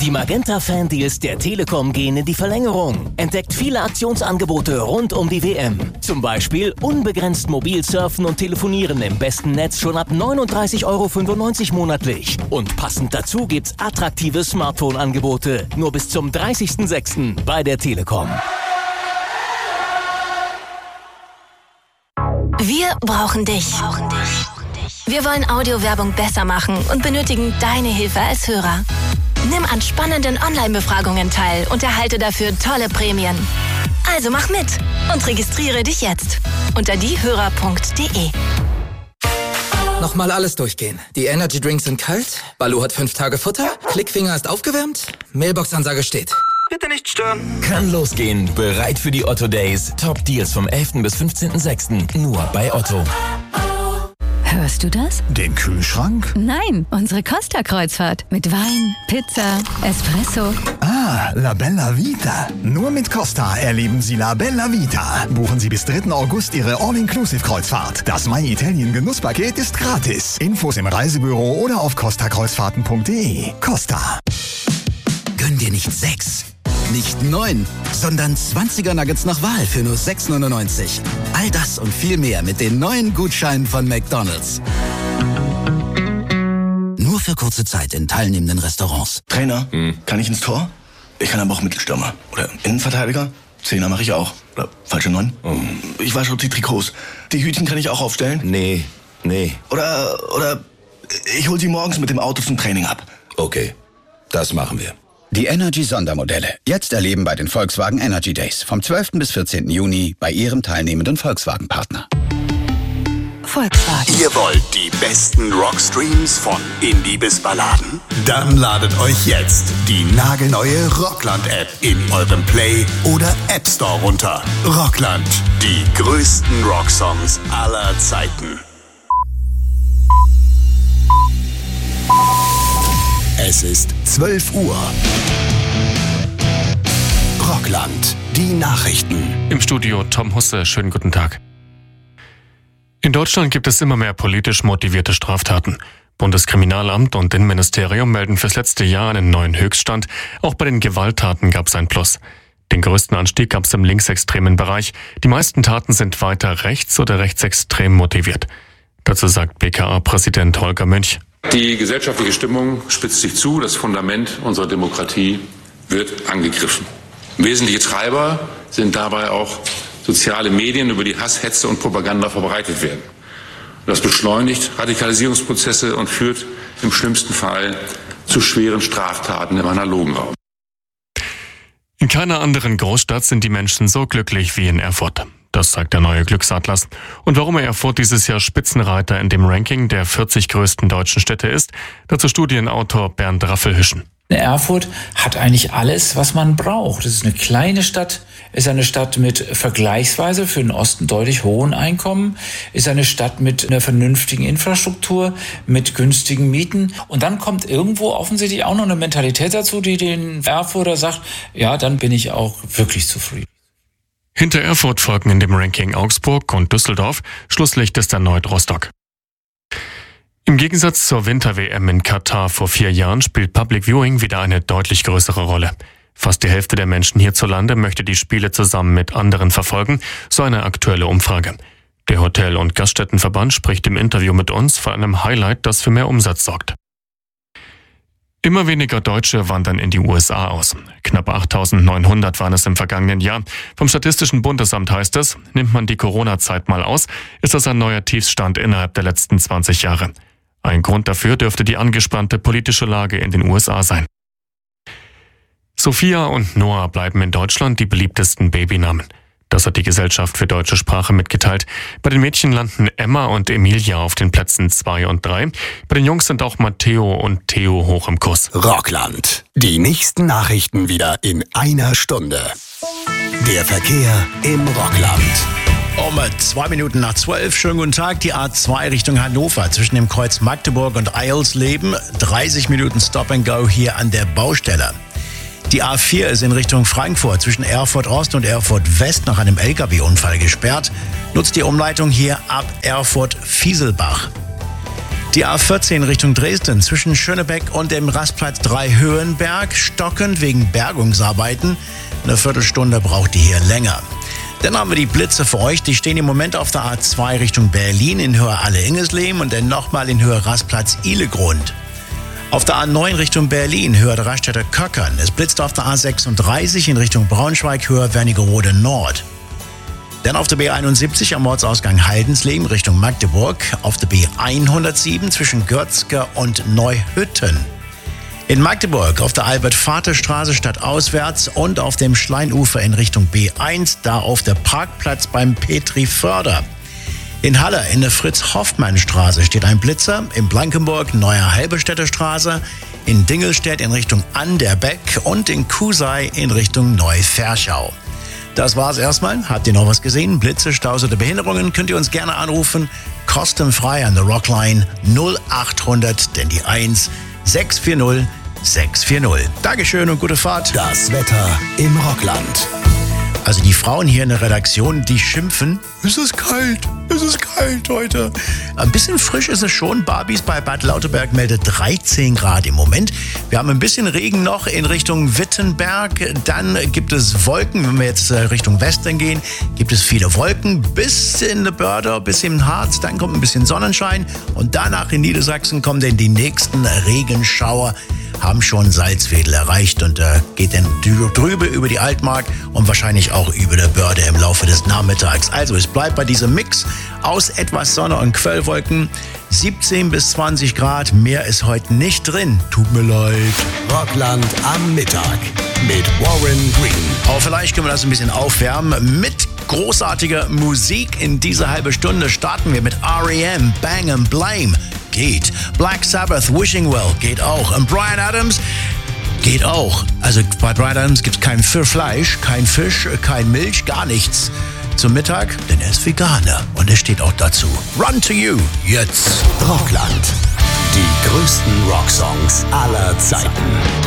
Die Magenta-Fan-Deals der Telekom gehen in die Verlängerung. Entdeckt viele Aktionsangebote rund um die WM. Zum Beispiel unbegrenzt mobil surfen und telefonieren im besten Netz schon ab 39,95 € monatlich. Und passend dazu gibt's attraktive Smartphone-Angebote. Nur bis zum 30.06. bei der Telekom. Wir brauchen dich. Wir wollen Audiowerbung besser machen und benötigen deine Hilfe als Hörer. Nimm an spannenden Online-Befragungen teil und erhalte dafür tolle Prämien. Also mach mit und registriere dich jetzt unter diehörer.de. Nochmal alles durchgehen. Die Energy Drinks sind kalt, Baloo hat 5 Tage Futter, Klickfinger ist aufgewärmt, Mailbox-Ansage steht. Bitte nicht stören. Kann losgehen. Bereit für die Otto Days. Top Deals vom 11. bis 15.06. Nur bei Otto. Hörst du das? Den Kühlschrank? Nein, unsere Costa-Kreuzfahrt. Mit Wein, Pizza, Espresso. Ah, La Bella Vita. Nur mit Costa erleben Sie La Bella Vita. Buchen Sie bis 3. August Ihre All-Inclusive-Kreuzfahrt. Das My Italien Genusspaket ist gratis. Infos im Reisebüro oder auf costakreuzfahrten.de. Costa. Gönn dir nicht 6, nicht 9, sondern 20er Nuggets nach Wahl für nur 6,99. All das und viel mehr mit den neuen Gutscheinen von McDonald's. Nur für kurze Zeit in teilnehmenden Restaurants. Trainer, kann ich ins Tor? Ich kann aber auch Mittelstürmer. Oder Innenverteidiger? 10er mache ich auch. Oder falsche 9? Ich wasche die Trikots. Die Hütchen kann ich auch aufstellen? Nee. Oder ich hol sie morgens mit dem Auto zum Training ab. Okay, das machen wir. Die Energy-Sondermodelle. Jetzt erleben bei den Volkswagen Energy Days. Vom 12. bis 14. Juni bei Ihrem teilnehmenden Volkswagen-Partner. Volkswagen. Ihr wollt die besten Rockstreams von Indie bis Balladen? Dann ladet euch jetzt die nagelneue Rockland-App in eurem Play- oder App Store runter. Rockland. Die größten Rocksongs aller Zeiten. Es ist 12 Uhr. Rockland, die Nachrichten. Im Studio Tom Husse, schönen guten Tag. In Deutschland gibt es immer mehr politisch motivierte Straftaten. Bundeskriminalamt und Innenministerium melden fürs letzte Jahr einen neuen Höchststand. Auch bei den Gewalttaten gab es ein Plus. Den größten Anstieg gab es im linksextremen Bereich. Die meisten Taten sind weiter rechts- oder rechtsextrem motiviert. Dazu sagt BKA-Präsident Holger Münch. Die gesellschaftliche Stimmung spitzt sich zu, das Fundament unserer Demokratie wird angegriffen. Wesentliche Treiber sind dabei auch soziale Medien, über die Hass, Hetze und Propaganda verbreitet werden. Das beschleunigt Radikalisierungsprozesse und führt im schlimmsten Fall zu schweren Straftaten im analogen Raum. In keiner anderen Großstadt sind die Menschen so glücklich wie in Erfurt. Das sagt der neue Glücksatlas. Und warum Erfurt dieses Jahr Spitzenreiter in dem Ranking der 40 größten deutschen Städte ist, dazu Studienautor Bernd Raffelhüschen. Erfurt hat eigentlich alles, was man braucht. Es ist eine kleine Stadt, ist eine Stadt mit vergleichsweise für den Osten deutlich hohen Einkommen, ist eine Stadt mit einer vernünftigen Infrastruktur, mit günstigen Mieten. Und dann kommt irgendwo offensichtlich auch noch eine Mentalität dazu, die den Erfurter sagt, ja, dann bin ich auch wirklich zufrieden. Hinter Erfurt folgen in dem Ranking Augsburg und Düsseldorf. Schlusslicht ist erneut Rostock. Im Gegensatz zur Winter-WM in Katar vor 4 Jahren spielt Public Viewing wieder eine deutlich größere Rolle. Fast die Hälfte der Menschen hierzulande möchte die Spiele zusammen mit anderen verfolgen, so eine aktuelle Umfrage. Der Hotel- und Gaststättenverband spricht im Interview mit uns von einem Highlight, das für mehr Umsatz sorgt. Immer weniger Deutsche wandern in die USA aus. Knapp 8.900 waren es im vergangenen Jahr. Vom Statistischen Bundesamt heißt es, nimmt man die Corona-Zeit mal aus, ist das ein neuer Tiefstand innerhalb der letzten 20 Jahre. Ein Grund dafür dürfte die angespannte politische Lage in den USA sein. Sophia und Noah bleiben in Deutschland die beliebtesten Babynamen. Das hat die Gesellschaft für deutsche Sprache mitgeteilt. Bei den Mädchen landen Emma und Emilia auf den Plätzen 2 und 3. Bei den Jungs sind auch Matteo und Theo hoch im Kurs. Rockland. Die nächsten Nachrichten wieder in einer Stunde. Der Verkehr im Rockland. Um 2 Minuten nach 12. Schönen guten Tag. Die A2 Richtung Hannover zwischen dem Kreuz Magdeburg und Eilsleben. 30 Minuten Stop and Go hier an der Baustelle. Die A4 ist in Richtung Frankfurt zwischen Erfurt Ost und Erfurt West nach einem LKW-Unfall gesperrt. Nutzt die Umleitung hier ab Erfurt-Fieselbach. Die A14 Richtung Dresden zwischen Schönebeck und dem Rastplatz 3 Höhenberg stockend wegen Bergungsarbeiten. Eine Viertelstunde braucht die hier länger. Dann haben wir die Blitze für euch. Die stehen im Moment auf der A2 Richtung Berlin in Höhe Alle-Ingesleben und dann nochmal in Höhe Rastplatz Ihlegrund. Auf der A9 Richtung Berlin, Höhe der Raststätte Köckern. Es blitzt auf der A36 in Richtung Braunschweig, Höhe Wernigerode Nord. Dann auf der B71 am Ortsausgang Haldensleben Richtung Magdeburg. Auf der B107 zwischen Götzke und Neuhütten. In Magdeburg auf der Albert-Vater-Straße stadtauswärts und auf dem Schleinufer in Richtung B1, da auf der Parkplatz beim Petri-Förder. In Halle in der Fritz-Hoffmann-Straße steht ein Blitzer, in Blankenburg Neue Halberstädter Straße, in Dingelstedt in Richtung Anderbeck und in Kusei in Richtung Neuferschau. Das war's erstmal. Habt ihr noch was gesehen? Blitze, Staus oder Behinderungen? Könnt ihr uns gerne anrufen. Kostenfrei an der Rockline 0800, denn die 1 640 640. Dankeschön und gute Fahrt. Das Wetter im Rockland. Also die Frauen hier in der Redaktion, die schimpfen. Es ist kalt heute. Ein bisschen frisch ist es schon. Barbies bei Bad Lauterberg meldet 13 Grad im Moment. Wir haben ein bisschen Regen noch in Richtung Wittenberg. Dann gibt es Wolken. Wenn wir jetzt Richtung Westen gehen, gibt es viele Wolken. Bis in der Börde, bis im Harz. Dann kommt ein bisschen Sonnenschein. Und danach in Niedersachsen kommen dann die nächsten Regenschauer. Haben schon Salzwedel erreicht und geht dann drüber über die Altmark und wahrscheinlich auch über der Börde im Laufe des Nachmittags. Also es bleibt bei diesem Mix aus etwas Sonne und Quellwolken. 17 bis 20 Grad, mehr ist heute nicht drin. Tut mir leid. Rockland am Mittag mit Warren Green. Aber vielleicht können wir das ein bisschen aufwärmen mit großartiger Musik. In dieser halben Stunde starten wir mit R.E.M. Bang and Blame. Geht. Black Sabbath, Wishing Well geht auch. Und Bryan Adams geht auch. Also bei Bryan Adams gibt es kein Fleisch, kein Fisch, kein Milch, gar nichts. Zum Mittag, denn er ist Veganer und er steht auch dazu. Run to You, jetzt. Rockland. Die größten Rocksongs aller Zeiten.